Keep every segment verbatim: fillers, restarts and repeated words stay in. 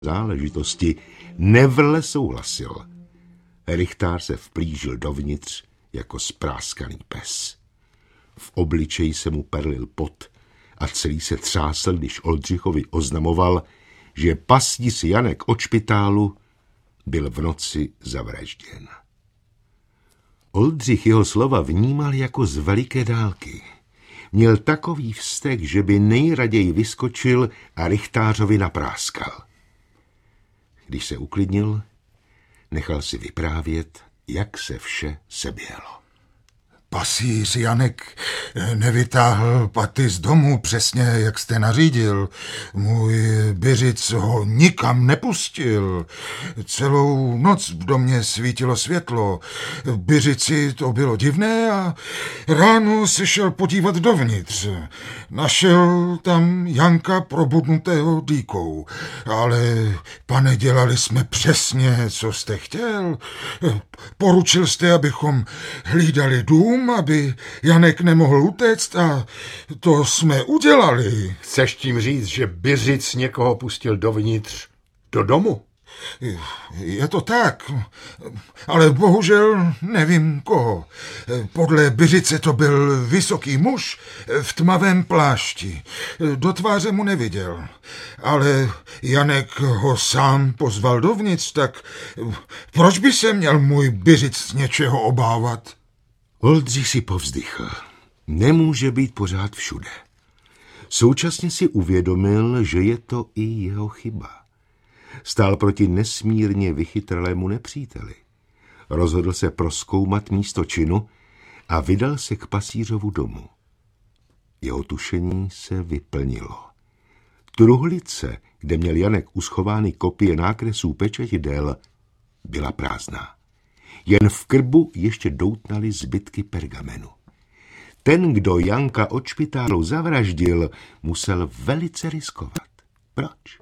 záležitosti nevrle souhlasil. Rychtář se vplížil dovnitř jako spráskaný pes. V obličeji se mu perlil pot a celý se třásl, když Oldřichovi oznamoval, že pastýř Janek od špitálu byl v noci zavražděn. Oldřich jeho slova vnímal jako z veliké dálky. Měl takový vztek, že by nejraději vyskočil a rychtářovi napráskal. Když se uklidnil, nechal si vyprávět, jak se vše seběhlo. Pasíř Janek nevytáhl paty z domu přesně, jak jste nařídil. Můj Biřic ho nikam nepustil. Celou noc v domě svítilo světlo. V Biřici to bylo divné a ráno se šel podívat dovnitř. Našel tam Janka probudnutého dýkou. Ale, pane, dělali jsme přesně, co jste chtěl. Poručil jste, abychom hlídali dům, aby Janek nemohl utéct a to jsme udělali. Chceš tím říct, že Biřic někoho pustil dovnitř do domu? Je to tak, ale bohužel nevím koho. Podle Biřice to byl vysoký muž v tmavém plášti. Do tváře mu neviděl, ale Janek ho sám pozval dovnitř, tak proč by se měl můj Biřic z něčeho obávat? Oldřich si povzdychl. Nemůže být pořád všude. Současně si uvědomil, že je to i jeho chyba. Stál proti nesmírně vychytralému nepříteli. Rozhodl se prozkoumat místo činu a vydal se k pasířovu domu. Jeho tušení se vyplnilo. Truhlice, kde měl Janek uschovány kopie nákresů pečetidel, byla prázdná. Jen v krbu ještě doutnaly zbytky pergamenu. Ten, kdo Janka od špitálu zavraždil, musel velice riskovat. Proč?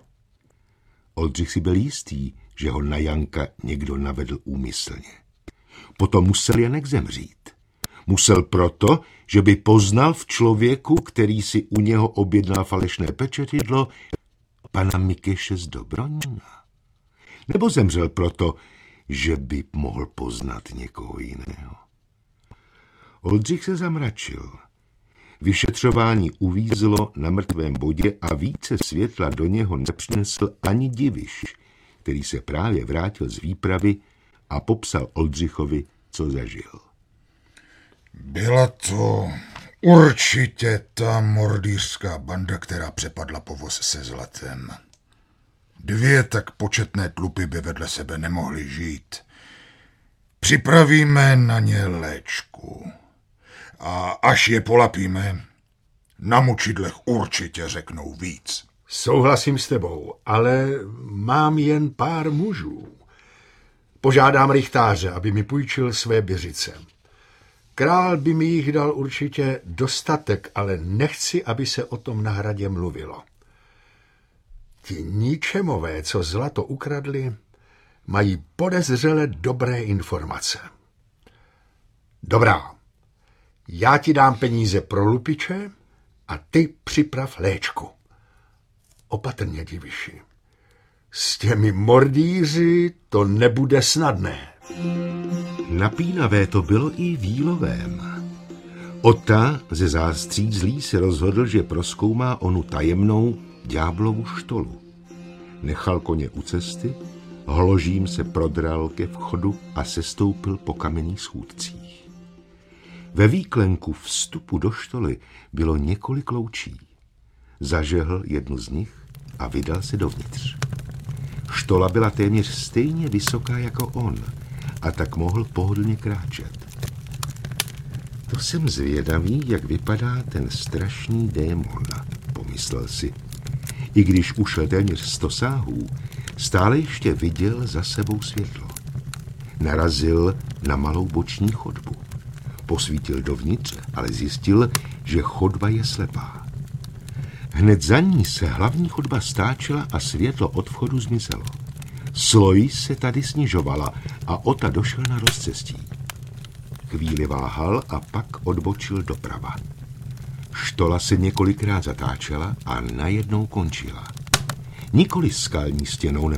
Oldřich si byl jistý, že ho na Janka někdo navedl úmyslně. Potom musel Janek zemřít. Musel proto, že by poznal v člověku, který si u něho objednal falešné pečetidlo, pana Mikeše z Dobronína. Nebo zemřel proto, že by mohl poznat někoho jiného. Oldřich se zamračil. Vyšetřování uvízlo na mrtvém bodě a více světla do něho nepřinesl ani Diviš, který se právě vrátil z výpravy a popsal Oldřichovi, co zažil. Byla to určitě ta mordýřská banda, která přepadla povoz se zlatem. Dvě tak početné tlupy by vedle sebe nemohly žít. Připravíme na ně léčku. A až je polapíme, na mučidlech určitě řeknou víc. Souhlasím s tebou, ale mám jen pár mužů. Požádám rychtáře, aby mi půjčil své Biřice. Král by mi jich dal určitě dostatek, ale nechci, aby se o tom na hradě mluvilo. Ti ničemové, co zlato ukradli, mají podezřele dobré informace. Dobrá, já ti dám peníze pro lupiče a ty připrav léčku. Opatrně, Diviši. S těmi mordýři to nebude snadné. Napínavé to bylo i Vílovém. Ota ze Zástřízlí se rozhodl, že prozkoumá onu tajemnou ďáblovu štolu. Nechal koně u cesty, hložím se prodral ke vchodu a sestoupil po kamenných schůdcích. Ve výklenku vstupu do štoly bylo několik loučí. Zažehl jednu z nich a vydal se dovnitř. Štola byla téměř stejně vysoká jako on a tak mohl pohodlně kráčet. To jsem zvědavý, jak vypadá ten strašný démon, pomyslel si. I když ušel téměř sto sáhů, stále ještě viděl za sebou světlo. Narazil na malou boční chodbu. Posvítil dovnitř, ale zjistil, že chodba je slepá. Hned za ní se hlavní chodba stáčela a světlo od vchodu zmizelo. Sloj se tady snižovala a Ota došel na rozcestí. Chvíli váhal a pak odbočil doprava. Štola se několikrát zatáčela a najednou končila. nikoli skalní stěnou